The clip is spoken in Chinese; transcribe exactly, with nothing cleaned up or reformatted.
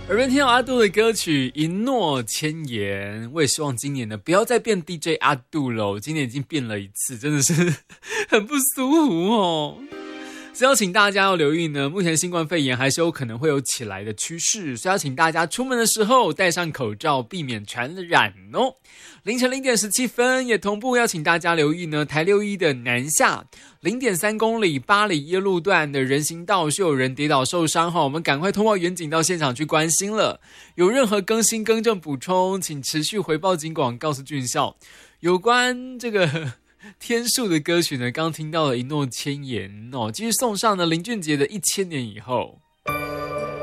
耳边听到阿杜的歌曲一诺千言，我也希望今年呢不要再变 D J 阿杜了，今年已经变了一次，真的是很不舒服哦。所以要请大家要留意呢，目前新冠肺炎还是有可能会有起来的趋势，所以要请大家出门的时候戴上口罩，避免传染哦。凌晨零点十七分，也同步要请大家留意呢，台六一的南下零点三公里八里一路段的人行道是有人跌倒受伤哈，我们赶快通报远警到现场去关心了。有任何更新更正补充，请持续回报警广告诉俊孝。有关这个天数的歌曲呢，刚听到了一诺千言哦，继续送上了林俊杰的一千年以后。